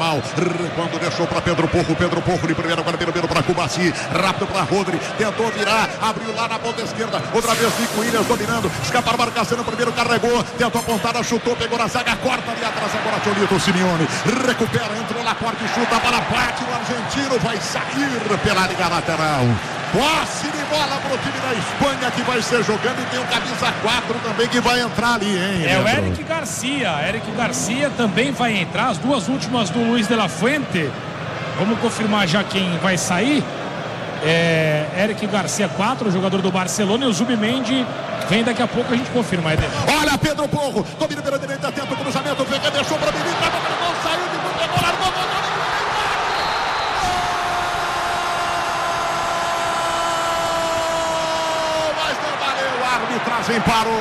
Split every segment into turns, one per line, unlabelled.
Yamal, quando deixou para Pedro Porro de primeiro, agora Birubiru para Cubaci, rápido para Rodri, tentou virar, abriu lá na ponta esquerda, outra vez Nico Williams dominando, escapar a marcação no primeiro, carregou, tentou apontar, chutou, pegou na zaga, corta ali atrás, agora Tolito Simeone, recupera, entrou Laporte, chuta, para bate, o argentino vai sair pela liga lateral. Posse de bola pro time da Espanha que vai ser jogando e tem o camisa 4 também que vai entrar ali, hein?
É o Eric Garcia também vai entrar, as duas últimas do Luiz de la Fuente. Vamos confirmar já quem vai sair. Eric Garcia 4, jogador do Barcelona, e o Zubimendi vem daqui a pouco, a gente confirma.
Olha Pedro Porro, domina pela direita, tenta o cruzamento, Veiga deixou para o menino, saiu de mundo, pegou, largou, arbitragem parou,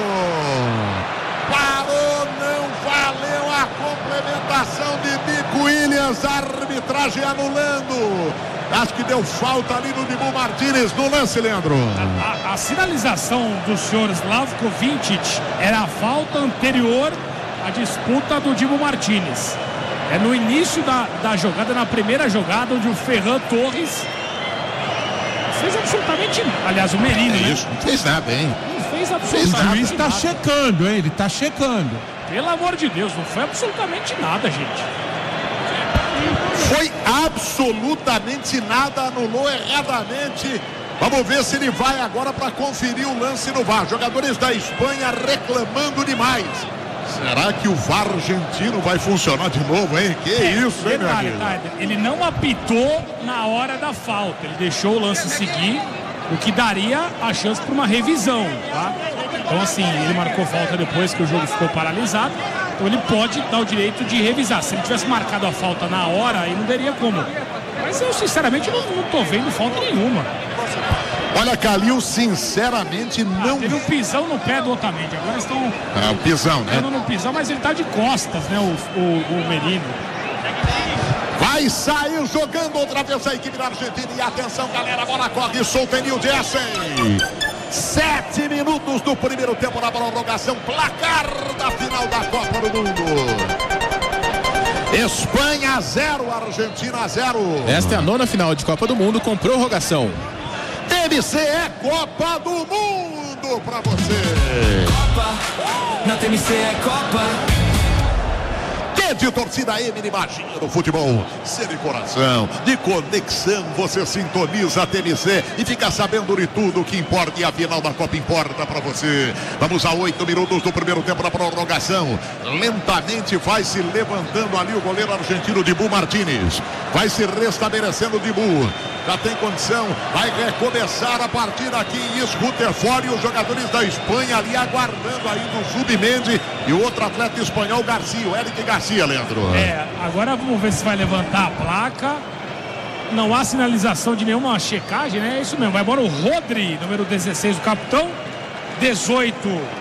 não valeu a complementação de Nico Williams, arbitragem anulando, acho que deu falta ali no Dibu Martínez no lance, Leandro.
A sinalização do senhor Slavko Vincic era a falta anterior à disputa do Dibu Martínez, é no início da jogada, na primeira jogada, onde o Ferran Torres fez absolutamente, aliás, o Merino,
isso, não fez nada, hein?
O
juiz está checando, hein? Ele está checando.
Pelo amor de Deus, não foi absolutamente nada, gente.
Foi absolutamente nada, anulou erradamente. Vamos ver se ele vai agora para conferir o lance no VAR. Jogadores da Espanha reclamando demais. Será que o VAR argentino vai funcionar de novo, hein? Que isso, hein, meu amigo?
Ele não apitou na hora da falta. Ele deixou o lance seguir, o que daria a chance para uma revisão, tá? Então, assim, ele marcou falta depois que o jogo ficou paralisado. Então, ele pode dar o direito de revisar. Se ele tivesse marcado a falta na hora, aí não teria como. Mas eu, sinceramente, não tô vendo falta nenhuma.
Olha, Calil, sinceramente, não...
Teve um pisão no pé do Otamendi. Agora estão...
o pisão, né?
No pisão, mas ele tá de costas, né, o Merino.
Vai sair jogando outra vez a equipe da Argentina. E atenção, galera, a bola corre solta em New Jersey. 7 minutos do primeiro tempo na prorrogação. Placar da final da Copa do Mundo. Espanha 0, Argentina 0.
Esta é a 9ª final de Copa do Mundo com prorrogação.
TMC é Copa do Mundo pra você.
Copa, na TMC é Copa.
De torcida M, imagina no futebol, ser de coração, de conexão, você sintoniza a TMC e fica sabendo de tudo que importa, e a final da Copa importa para você. Vamos a 8 minutos do primeiro tempo da prorrogação. Lentamente vai se levantando ali o goleiro argentino Dibu Martínez, vai se restabelecendo o Dibu, já tem condição, vai recomeçar a partida aqui em Rutherford, e os jogadores da Espanha ali aguardando aí do Zubimendi e o outro atleta espanhol, Garcia, o Eric Garcia, Leandro.
Agora vamos ver se vai levantar a placa. Não há sinalização de nenhuma checagem, né? É isso mesmo, vai embora o Rodri, número 16, o capitão. 18,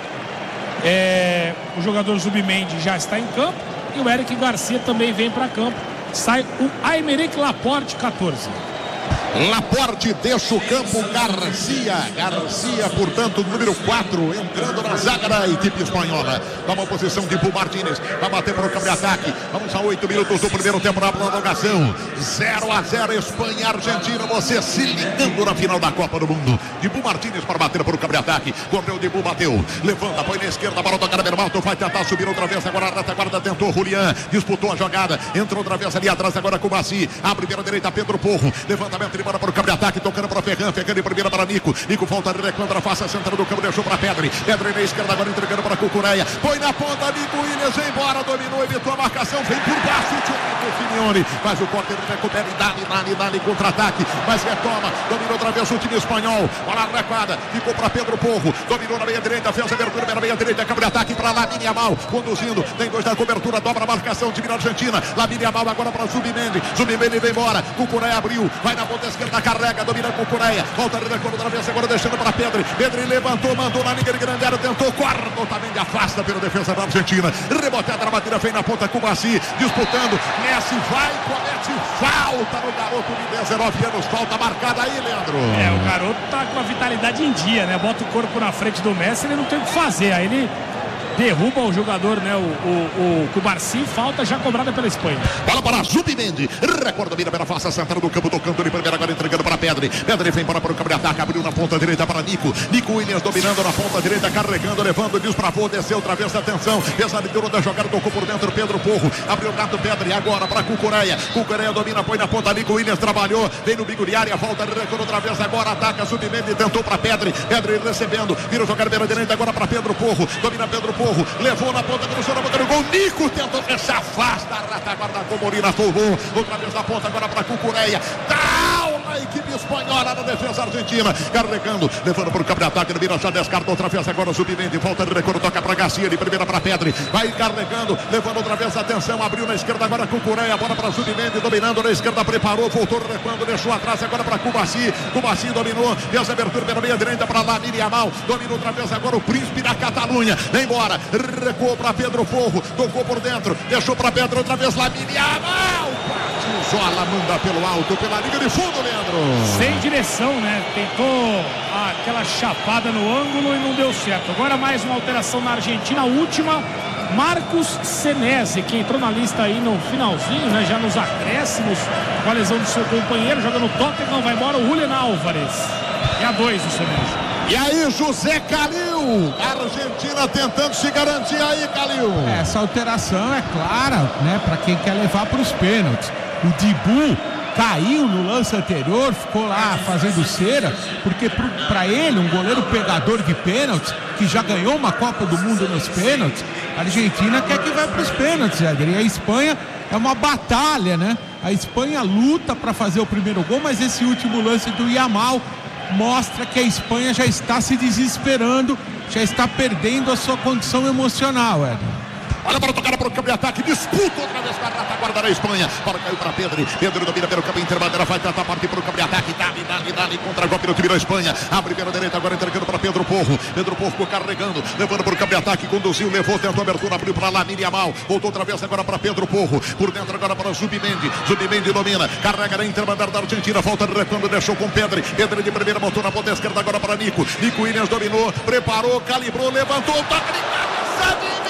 o jogador Zubimendi já está em campo, e o Eric Garcia também vem para campo. Sai o Aymeric Laporte, 14.
Laporte deixa o campo, Garcia, portanto, número 4, entrando na zaga da equipe espanhola. Toma a posição de Dibu Martínez, vai bater para o campo de ataque. Vamos a 8 minutos do primeiro tempo na prorrogação. 0-0, Espanha e Argentina, você se ligando na final da Copa do Mundo. Dibu Martínez para bater para o campo de ataque. Correu, Dibu bateu, levanta, põe na esquerda, para o tocar Bermalto, vai tentar subir outra vez, agora a retaguarda tentou, Julián, disputou a jogada, entrou outra vez ali atrás, agora com o Baci, abre pela direita, Pedro Porro, levantamento de bola para o campo de ataque, tocando para Ferran de primeira para Nico volta de recontra, faça a central do campo, deixou para Pedri na esquerda, agora entregando para Cucureia, põe na ponta, Nico Williams, embora, dominou, evitou a marcação, vem por baixo, o Simeone, faz o corte, recupera e dá contra-ataque, mas retoma, dominou outra vez o time espanhol, bola recuada, ficou para Pedro Porro, dominou na meia direita, fez a abertura na meia direita, campo de ataque para Lamine Yamal, conduzindo, tem 2 da cobertura, dobra a marcação, time da Argentina, Lamine Yamal agora para Zubimendi vem embora, Cucureia abriu, vai na ponta esquerda, carrega, domina com Cucureia, volta a recuar outra vez, agora deixando para Pedri levantou, mandou na linha de grande área, tentou, corta, também afasta pela defesa da Argentina, reboteada na batida, vem na ponta com o Baci, disputando, Messi vai, comete falta no garoto de 19 anos, falta marcada aí, Leandro.
O garoto tá com a vitalidade em dia, né? Bota o corpo na frente do Messi, ele não tem o que fazer, aí ele derruba o jogador, né? O Cubarsi, falta já cobrada pela Espanha.
Bola para Zubimendi, recorda, mira pela face central do campo, tocando de primeira, agora entregando para Pedri. Pedri vem para o campo de ataque, abriu na ponta direita para Nico Williams dominando na ponta direita, carregando, levando, desbravou, desceu, outra vez, atenção, fez a leitura da jogada, tocou por dentro, Pedro Porro, abriu o gato, Pedri, agora para Cucureia domina, põe na ponta, Nico Williams trabalhou, vem no bico de área, volta, recuou outra vez, agora ataca, Zubimendi, tentou para Pedri recebendo, vira o jogador pela direita, agora para Pedro Porro, domina Pedro Porro, levou na ponta, cruzou na boca do gol, Nico tentou fechar, afasta, a retaguarda com Molina, tomou, outra vez na ponta, agora para Cucureia, down a equipe espanhola na defesa argentina, carregando, levando para o campo de ataque, ele vira, já descarta outra vez, agora Zubimendi, volta de recuo, toca para Garcia, de primeira para Pedri, vai carregando, levando outra vez, atenção, abriu na esquerda, agora Cucureia, bola para Zubimendi, dominando na esquerda, preparou, voltou recuando, deixou atrás, agora para Cubarsi dominou, fez a abertura pela meia direita para Lamine Yamal, dominou outra vez, agora o príncipe da Catalunha, vem embora, recuou para Pedro Porro, tocou por dentro, deixou para Pedro outra vez, Lamine Yamal, Zola manda pelo alto, pela linha de fundo, Leandro.
Sem direção, né? Tentou aquela chapada no ângulo e não deu certo. Agora mais uma alteração na Argentina, a última, Marcos Senesi, que entrou na lista aí no finalzinho, né? Já nos acréscimos, com a lesão do seu companheiro, joga no Tottenham, vai embora o Julián Álvares. É a 2 o Senesi.
E aí, José Calil, a Argentina tentando se garantir aí, Calil.
Essa alteração é clara, né, para quem quer levar para os pênaltis. O Dibu caiu no lance anterior, ficou lá fazendo cera, porque para ele, um goleiro pegador de pênaltis, que já ganhou uma Copa do Mundo nos pênaltis, a Argentina quer que vá para os pênaltis, Éder. E a Espanha é uma batalha, né? A Espanha luta para fazer o primeiro gol, mas esse último lance do Yamal mostra que a Espanha já está se desesperando, já está perdendo a sua condição emocional, Éder.
Olha para tocar para o campo de ataque, disputa outra vez com a retaguarda da Espanha. Bola caiu para Pedri domina pelo campo interbandeira, vai tentar partir para o campo de ataque, dali, contra-golpe no time da Espanha. Abre pela direita, agora entregando para Pedro Porro carregando, levando para o campo de ataque, conduziu, levou, tentou abertura, abriu para Lamine Yamal, voltou outra vez agora para Pedro Porro, por dentro agora para Zubimendi domina, carrega na interbandeira da Argentina, volta de recuando, deixou com Pedri de primeira, botou na ponta esquerda agora para Nico Williams dominou, preparou, calibrou, levantou, toca de cabeça de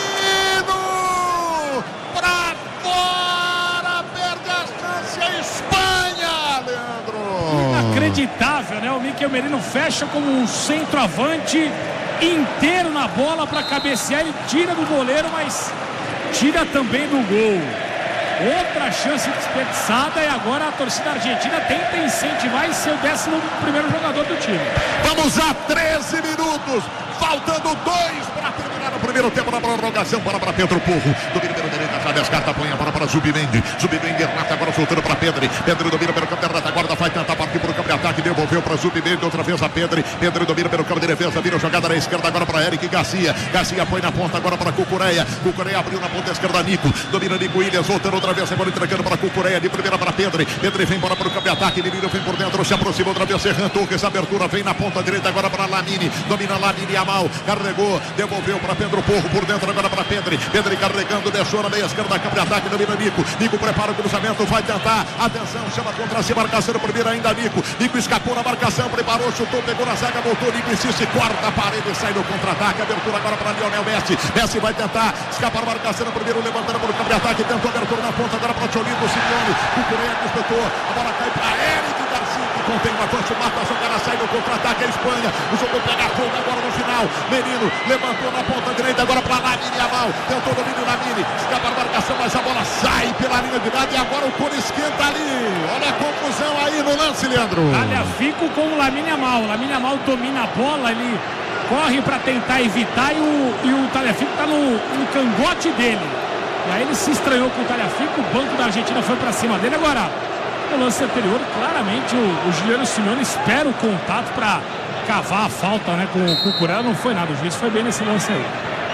pra fora, perde a chance a Espanha, Leandro.
Inacreditável, né? O Mikel Merino fecha como um centroavante inteiro na bola para cabecear, ele tira do goleiro, mas tira também do gol. Outra chance desperdiçada e agora a torcida argentina tenta incentivar e ser o 11º jogador do time.
Vamos a 13 minutos, faltando 2 para terminar o primeiro tempo da prorrogação. Bola para Pedro Porro, domina pela direita, já descarta, põe a bola para Zubimendi rata agora soltando para Pedri domina pelo campo de retaguarda, vai tentar partir para o campo de ataque, devolveu para Zubimendi, outra vez a Pedri domina pelo campo de defesa, vira jogada na esquerda agora para Eric Garcia põe na ponta agora para Cucureia abriu na ponta esquerda, domina Nico Williams, voltando outra vez, agora entregando para Cucureia, de primeira para Pedri vem embora para o campo de ataque, Menino vem por dentro, se aproxima outra vez, Serrantou, que essa abertura vem na ponta direita agora para Lamine, domina Lamine Yamal, carregou, devolveu para Pedro Porro, por dentro agora para Pedri carregando, deixou na meia esquerda, campo de ataque, domina Nico prepara o cruzamento, vai tentar, atenção, chama contra si, marcação no primeiro ainda, Nico escapou na marcação, preparou, chutou, pegou na zaga, voltou, Nico insiste, corta a parede, sai no contra-ataque, abertura agora para Lionel Messi vai tentar escapar a marcação no primeiro, levantando para o campo de ataque, tentou abertura na ponta, agora para Cholito, Simeone, Cucureia disputou, a bola cai para Eric Garcia, que contém uma avanço, mata a jogada, sai no contra-ataque, a Espanha, o jogo pega fogo agora no final, Menino levantou na ponta direita, agora para Lamine Yamal, tentou o domínio Lamine, escapa a marcação, mas a bola sai pela linha de lado e agora o Cone esquenta ali, olha a confusão aí no lance, Leandro.
Talhafico com o Lamine Yamal domina a bola, ele corre para tentar evitar e o Talhafico está no cangote dele. E aí ele se estranhou com o Talhafico, o banco da Argentina foi para cima dele. Agora, no lance anterior, claramente o Giuliano Simeone espera o contato para cavar a falta, né, com o Cucureia. Não foi nada, o juiz foi bem nesse lance aí.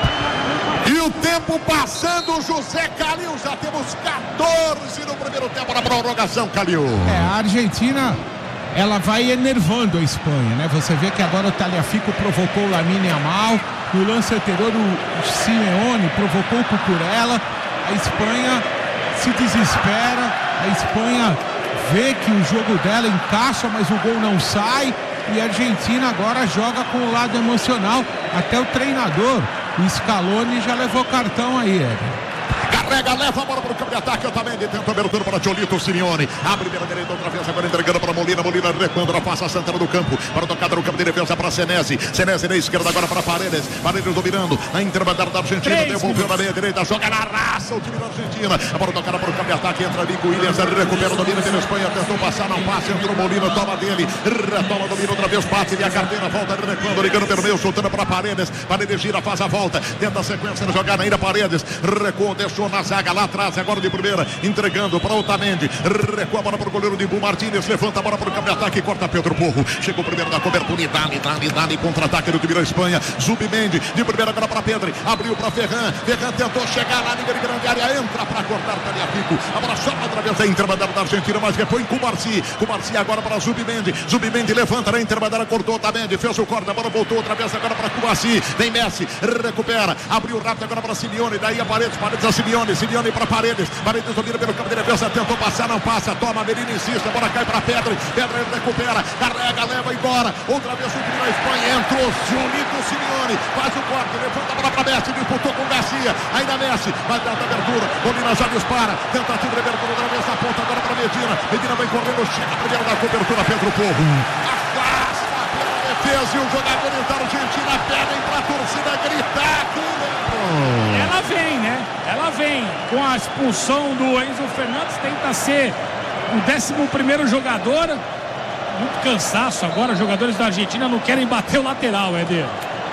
E o tempo passando, José Calil, já temos 14 no primeiro tempo na prorrogação, Calil.
A Argentina, ela vai enervando a Espanha, né? Você vê que agora o Talhafico provocou o Lamine Yamal, no lance anterior o Simeone provocou o Cucurella, a Espanha se desespera, a Espanha vê que o jogo dela encaixa, mas o gol não sai, e a Argentina agora joga com o lado emocional. Até o treinador o Scaloni já levou cartão aí, Éder.
Carrega, leva a bola para o campo de ataque. Otamendi tenta abertura para Jolito Simeone. Abre pela direita outra vez, agora entregando para Molina. Molina recuando, passa a Santana do campo. Para tocada no campo de defesa para Senesi. Senesi na esquerda agora para Paredes. Paredes dominando. Na intermediária da Argentina. Devolveu na meia direita. Joga na raça o time da Argentina. A bola tocada para o campo de ataque. Entra Nico Williams. Recupera o domínio pela Espanha. Tentou passar, não passa. Entrou Molina, toma dele. Retoma o domínio outra vez. Bate via carteira. Volta recuando. Ligando pelo meio. Soltando para Paredes. Paredes gira, faz a volta. Tenta a sequência de jogada ainda. Paredes recuou, deixou na zaga lá atrás, agora de primeira, entregando para Otamendi, recua a bola para o goleiro Dibu Martínez, levanta a bola para o campo de ataque, corta Pedro Porro, chega o primeiro da cobertura, dá contra-ataque do time da Espanha, Zubimendi, de primeira agora para Pedro, abriu para Ferran tentou chegar na linha de grande área, entra para cortar Tagliafico, a bola sobra outra vez, a intermediária da Argentina, mas repõe com o Marci agora para Zubimendi levanta na intermediária, cortou Otamendi, fez o corte, a bola voltou outra vez agora para Cubarsí, vem Messi, recupera, abriu rápido agora para Simeone, daí a Paredes a Simeone para Paredes domina pelo campo de defesa, tentou passar, não passa, toma, Merino insiste, a bola cai para Pedro recupera, carrega, leva embora, outra vez o time da Espanha, entrou Jolito Simeone, faz o corte, levanta a bola para Messi, disputou com Garcia, ainda Messi, vai dar a abertura, Molina já dispara, tentativa de abertura, outra vez a ponta agora para Medina vai correndo, chega primeiro da cobertura, Pedro Porro, afasta pela defesa e o jogador da Argentina pedem para a torcida gritar,
ela vem, né? Ela vem com a expulsão do Enzo Fernandes, tenta ser o 11º jogador. Muito cansaço agora, os jogadores da Argentina não querem bater o lateral, Éder.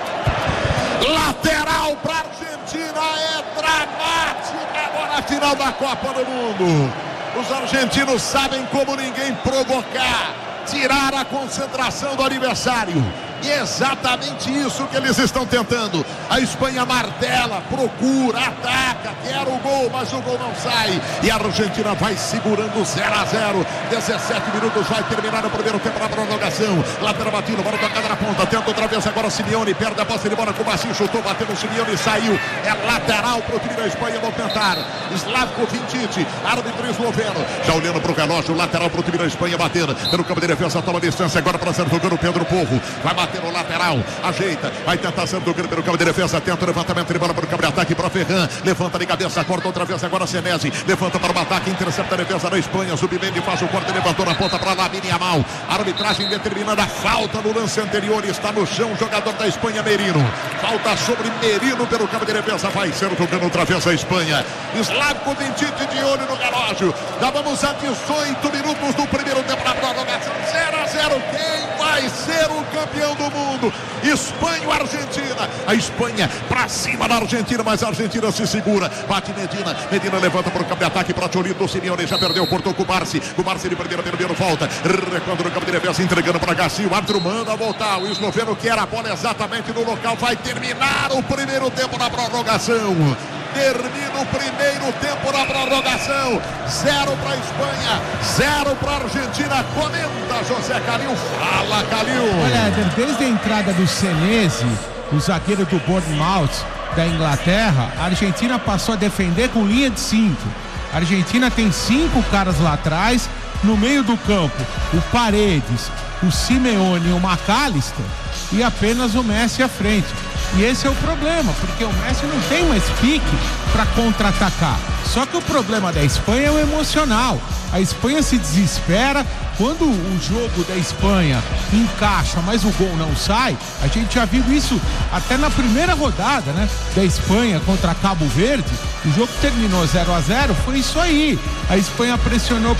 Lateral para a Argentina, é dramática agora a final da Copa do Mundo. Os argentinos sabem como ninguém provocar, tirar a concentração do adversário. E é exatamente isso que eles estão tentando. A Espanha martela, procura, ataca, quer o gol, mas o gol não sai. E a Argentina vai segurando 0-0. 17 minutos, vai terminar o primeiro tempo na prorrogação. Lateral batido, bola tocada na ponta. Tenta outra vez agora Simeone, perde a posse de bola com o Bassi, chutou, bateu no Simeone e saiu. É lateral para o time da Espanha, vão tentar. Slavko Vinčić, árbitro esloveno. Já olhando para o relógio, lateral para o time da Espanha, batendo pelo campo de defesa, toma distância agora para ser jogando Pedro Porro. Vai bater no lateral, ajeita, vai tentar ser do pelo campo de defesa, tenta o levantamento de bola para o campo de ataque para Ferran, levanta de cabeça, corta outra vez agora Senesi, levanta para o ataque, intercepta a defesa da Espanha, Zubimendi faz o corte, levantou na ponta para Lamine Yamal, arbitragem determinando a falta no lance anterior, está no chão o jogador da Espanha, Merino, falta sobre Merino pelo campo de defesa, vai ser jogando outra vez a Espanha, Slavko Vinčić de olho no relógio, já vamos a 18 minutos do primeiro tempo na prorrogação, 0-0, quem vai ser o campeão do mundo? Espanha ou Argentina? A Espanha pra cima da Argentina, mas a Argentina se segura, bate Medina levanta para o campo de ataque para Jolito Simeone, já perdeu, cortou com o Marci de primeira, perdeu, volta, recuando no campo de defesa, entregando para Garcia, o árbitro manda voltar, o esloveno quer a bola exatamente no local, vai terminar o primeiro tempo na prorrogação. Termina o primeiro tempo na prorrogação, 0 para a Espanha, 0 para a Argentina. Comenta José Calil, fala Calil.
Olha, desde a entrada do Senesi, o zagueiro do Bournemouth da Inglaterra, a Argentina passou a defender com linha de 5. A Argentina tem 5 caras lá atrás, no meio do campo o Paredes, o Simeone e o McAllister, e apenas o Messi à frente. E esse é o problema, porque o Messi não tem mais pique para contra-atacar. Só que o problema da Espanha é o emocional. A Espanha se desespera quando o jogo da Espanha encaixa, mas o gol não sai. A gente já viu isso até na primeira rodada, né, da Espanha contra Cabo Verde. O jogo terminou 0-0, foi isso aí. A Espanha pressionou,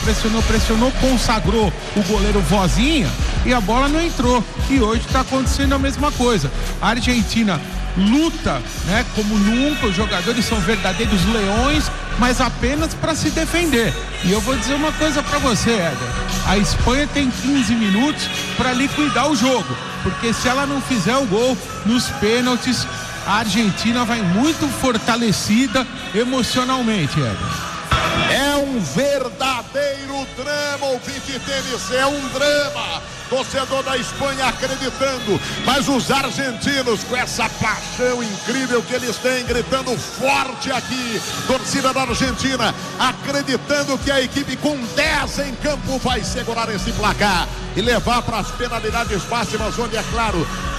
consagrou o goleiro Vozinha e a bola não entrou. E hoje está acontecendo a mesma coisa. A Argentina luta, né, como nunca, os jogadores são verdadeiros leões, mas apenas para se defender. E eu vou dizer uma coisa para você, Éder, a Espanha tem 15 minutos para liquidar o jogo, porque se ela não fizer o gol nos pênaltis, a Argentina vai muito fortalecida emocionalmente, Éder.
É um verdadeiro drama, ouvinte tênis, é um drama. Torcedor da Espanha acreditando, mas os argentinos com essa paixão incrível que eles têm, gritando forte aqui, torcida da Argentina acreditando que a equipe com 10 em campo vai segurar esse placar e levar para as penalidades máximas, onde é claro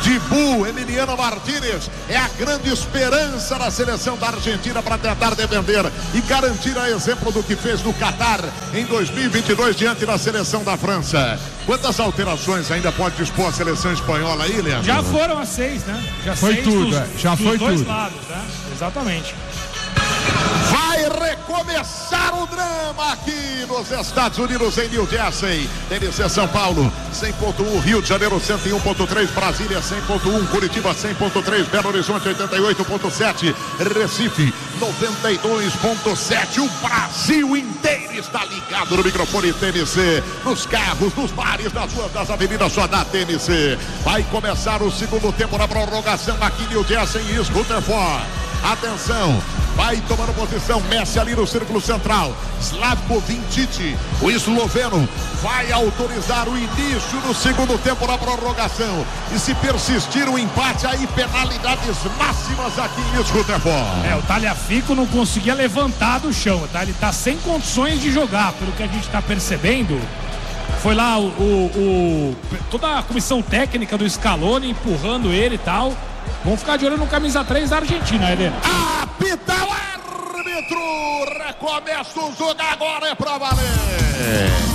Dibu, Emiliano Martínez é a grande esperança da seleção da Argentina para tentar defender e garantir a exemplo do que fez no Catar em 2022 diante da seleção da França. Quantas alterações ainda pode dispor a seleção espanhola aí, Leandro?
Já foram as 6, né? Já
foi
6
tudo, já
dos
foi
dois
tudo.
lados, né? Exatamente.
Vai recomeçar o drama aqui nos Estados Unidos, em New Jersey. TNC São Paulo 100.1, Rio de Janeiro 101.3, Brasília 100.1, Curitiba 100.3, Belo Horizonte 88.7, Recife 92.7. O Brasil inteiro está ligado no microfone TNC, nos carros, nos bares, nas ruas, das avenidas, só da TNC. Vai começar o segundo tempo na prorrogação aqui em New Jersey, em Rutherford. Atenção, vai tomando posição Messi ali no círculo central. Slavko Vincic, o esloveno, vai autorizar o início do segundo tempo na prorrogação. E se persistir o empate, aí penalidades máximas aqui em Rutherford.
O Tagliafico não conseguia levantar do chão, tá? Ele tá sem condições de jogar, pelo que a gente tá percebendo. Foi lá toda a comissão técnica do Scaloni empurrando ele e tal. Vamos ficar de olho no camisa 3 da Argentina, Helena.
Apita o árbitro! Recomeça o jogo agora, é pra valer!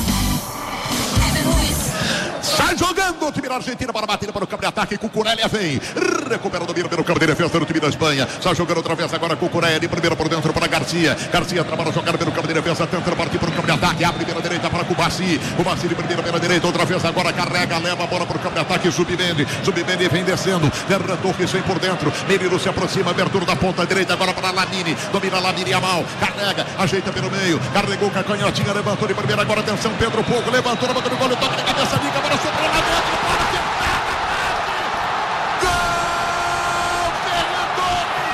Sai jogando o time da Argentina para bater para o campo de ataque. Cucurella vem, recupera o domínio pelo campo de defesa do time da Espanha. Sai jogando outra vez agora Cucurella de primeiro por dentro para Garcia. Garcia trabalha jogando pelo campo de defesa, tentando partir para o campo de ataque. Abre pela direita para Kubasi. Kubasi de primeira pela direita, outra vez agora carrega, leva a bola para o campo de ataque. Zubimendi vem descendo. Ferran Torres vem por dentro. Menino se aproxima, abertura da ponta direita agora para Lamine. Domina Lamine Yamal, carrega, ajeita pelo meio. Carregou com a canhotinha, levantou de primeira. Agora atenção, Pedro Pouco levantou na boca do gol, toca de cabeça, liga, bola sobrou lá dentro.